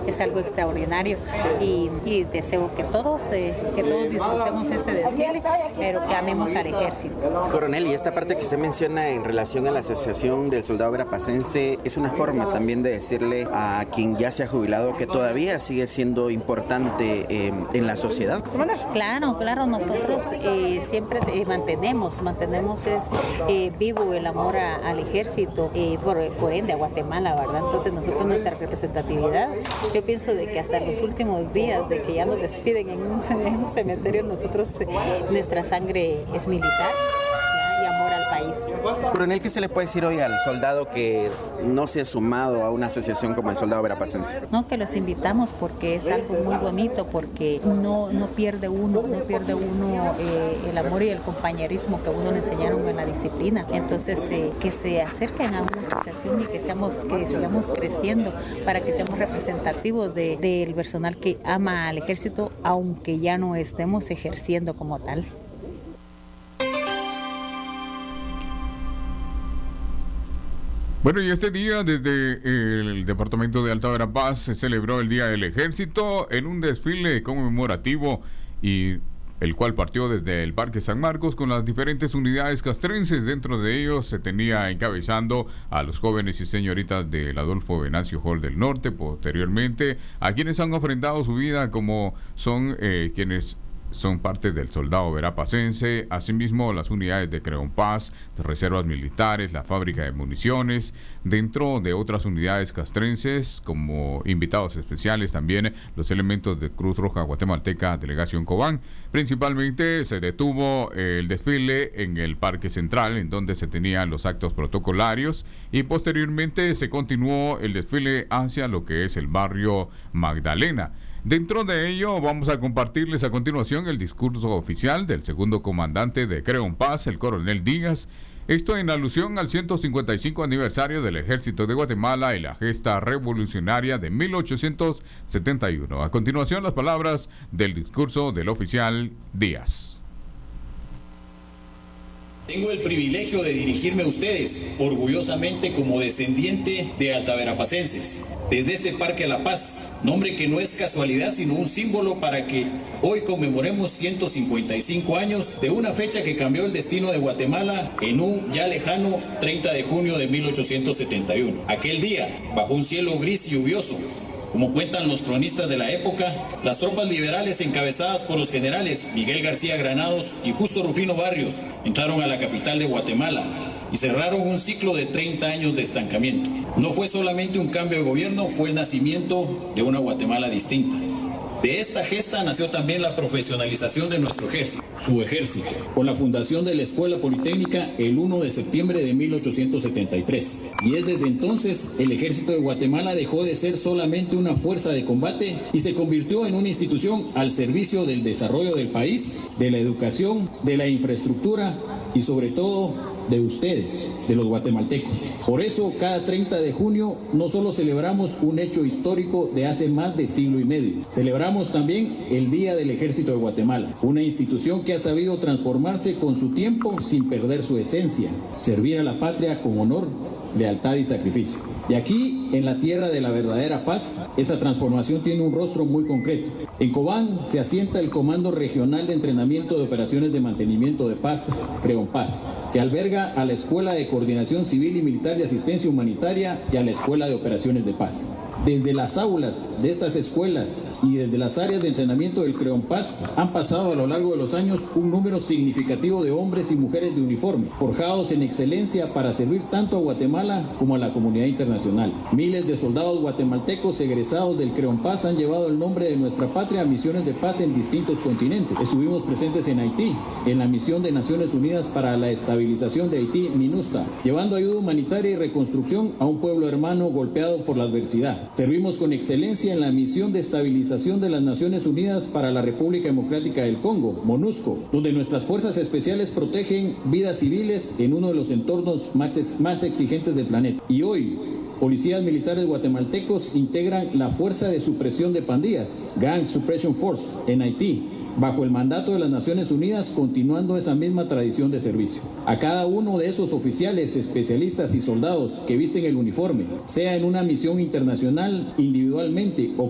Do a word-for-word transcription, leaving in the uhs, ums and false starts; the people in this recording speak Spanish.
es algo extraordinario y, y deseo que todos, eh, que todos disfrutemos este desfile, pero que amemos al ejército. Coronel, y esta parte que usted menciona en relación a la Asociación del Soldado Verapacense es una forma también de decirle a quien ya se ha jubilado que todavía sigue siendo importante eh, en la sociedad. Claro, claro, nosotros eh, siempre eh, mantenemos, mantenemos es, eh, vivo el amor a, al ejército, eh, por, por ende a Guatemala, ¿verdad? Entonces nosotros nuestra representatividad, yo pienso de que hasta los últimos días de que ya nos despiden en un, en un cementerio, nosotros, eh, nuestra sangre es militar. Coronel, ¿qué se le puede decir hoy al soldado que no se ha sumado a una asociación como el Soldado Verapacense? No, que los invitamos porque es algo muy bonito, porque no, no pierde uno, no pierde uno eh, el amor y el compañerismo que a uno le enseñaron en la disciplina. Entonces, eh, que se acerquen a una asociación y que seamos, que sigamos creciendo para que seamos representativos de, del personal que ama al ejército, aunque ya no estemos ejerciendo como tal. Bueno, y este día desde el departamento de Alta Verapaz se celebró el Día del Ejército en un desfile conmemorativo y el cual partió desde el Parque San Marcos con las diferentes unidades castrenses. Dentro de ellos se tenía encabezando a los jóvenes y señoritas del Adolfo Venancio Hall del Norte, posteriormente a quienes han ofrendado su vida como son eh, quienes son parte del Soldado Verapacense, asimismo las unidades de Creonpaz, de reservas militares, la fábrica de municiones, dentro de otras unidades castrenses como invitados especiales también los elementos de Cruz Roja Guatemalteca, Delegación Cobán. Principalmente se detuvo el desfile en el Parque Central, en donde se tenían los actos protocolarios, y posteriormente se continuó el desfile hacia lo que es el barrio Magdalena. Dentro de ello vamos a compartirles a continuación el discurso oficial del segundo comandante de Creonpaz, el coronel Díaz. Esto en alusión al ciento cincuenta y cinco aniversario del Ejército de Guatemala y la gesta revolucionaria de mil ochocientos setenta y uno. A continuación las palabras del discurso del oficial Díaz. Tengo el privilegio de dirigirme a ustedes, orgullosamente como descendiente de altaverapacenses, desde este Parque La Paz, nombre que no es casualidad, sino un símbolo para que hoy conmemoremos ciento cincuenta y cinco años de una fecha que cambió el destino de Guatemala en un ya lejano treinta de junio de mil ochocientos setenta y uno. Aquel día, bajo un cielo gris y lluvioso, como cuentan los cronistas de la época, las tropas liberales encabezadas por los generales Miguel García Granados y Justo Rufino Barrios entraron a la capital de Guatemala y cerraron un ciclo de treinta años de estancamiento. No fue solamente un cambio de gobierno, fue el nacimiento de una Guatemala distinta. De esta gesta nació también la profesionalización de nuestro ejército, su ejército, con la fundación de la Escuela Politécnica el primero de septiembre de mil ochocientos setenta y tres. Y es desde entonces el ejército de Guatemala dejó de ser solamente una fuerza de combate y se convirtió en una institución al servicio del desarrollo del país, de la educación, de la infraestructura y sobre todo de ustedes, de los guatemaltecos. Por eso, cada treinta de junio no solo celebramos un hecho histórico de hace más de siglo y medio, celebramos también el Día del Ejército de Guatemala, una institución que ha sabido transformarse con su tiempo sin perder su esencia, servir a la patria con honor, lealtad y sacrificio. Y aquí, en la tierra de la verdadera paz, esa transformación tiene un rostro muy concreto. En Cobán se asienta el Comando Regional de Entrenamiento de Operaciones de Mantenimiento de Paz, Creonpaz, que alberga a la Escuela de Coordinación Civil y Militar de Asistencia Humanitaria y a la Escuela de Operaciones de Paz. Desde las aulas de estas escuelas y desde las áreas de entrenamiento del Creonpaz han pasado a lo largo de los años un número significativo de hombres y mujeres de uniforme, forjados en excelencia para servir tanto a Guatemala como a la comunidad internacional. Miles de soldados guatemaltecos egresados del Creonpaz han llevado el nombre de nuestra patria a misiones de paz en distintos continentes. Estuvimos presentes en Haití, en la misión de Naciones Unidas para la estabilización de Haití, MINUSTA, llevando ayuda humanitaria y reconstrucción a un pueblo hermano golpeado por la adversidad. Servimos con excelencia en la misión de estabilización de las Naciones Unidas para la República Democrática del Congo, MONUSCO, donde nuestras fuerzas especiales protegen vidas civiles en uno de los entornos más, ex, más exigentes del planeta. Y hoy, policías militares guatemaltecos integran la Fuerza de Supresión de Pandillas, Gang Suppression Force, en Haití, bajo el mandato de las Naciones Unidas, continuando esa misma tradición de servicio. A cada uno de esos oficiales, especialistas y soldados que visten el uniforme, sea en una misión internacional, individualmente o